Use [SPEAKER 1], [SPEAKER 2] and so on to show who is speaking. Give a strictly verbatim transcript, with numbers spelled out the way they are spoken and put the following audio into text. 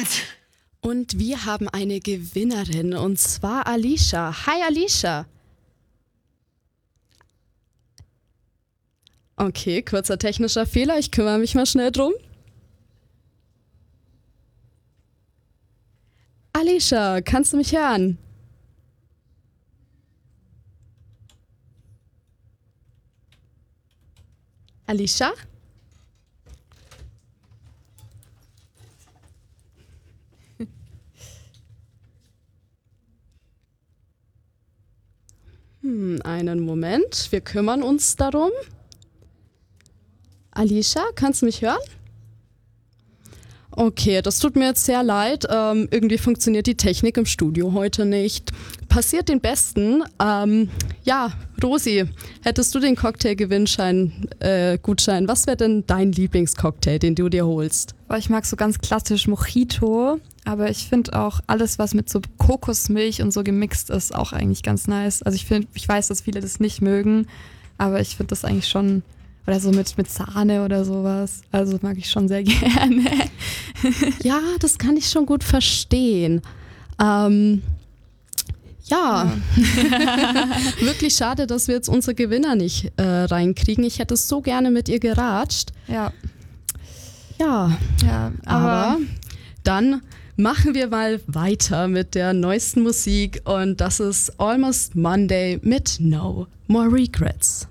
[SPEAKER 1] Und wir haben eine Gewinnerin, und zwar Alicia. Hi Alicia. Okay, kurzer technischer Fehler, ich kümmere mich mal schnell drum. Alicia, kannst du mich hören? Alicia? Hm, einen Moment, wir kümmern uns darum. Alicia, kannst du mich hören? Okay, das tut mir jetzt sehr leid. Ähm, irgendwie funktioniert die Technik im Studio heute nicht. Passiert den Besten. Ähm, ja, Rosi, hättest du den Cocktail-Gewinnschein, äh, Gutschein, was wäre denn dein Lieblingscocktail, den du dir holst?
[SPEAKER 2] Ich mag so ganz klassisch Mojito, aber ich finde auch alles, was mit so Kokosmilch und so gemixt ist, auch eigentlich ganz nice. Also ich finde, ich weiß, dass viele das nicht mögen, aber ich finde das eigentlich schon, oder so mit, mit Sahne oder sowas. Also mag ich schon sehr gerne.
[SPEAKER 1] Ja, das kann ich schon gut verstehen. Ähm, ja, ja. Wirklich schade, dass wir jetzt unsere Gewinner nicht äh, reinkriegen. Ich hätte so gerne mit ihr geratscht.
[SPEAKER 2] Ja.
[SPEAKER 1] Ja,
[SPEAKER 2] ja aber,
[SPEAKER 1] aber dann machen wir mal weiter mit der neuesten Musik und das ist Almost Monday mit No More Regrets.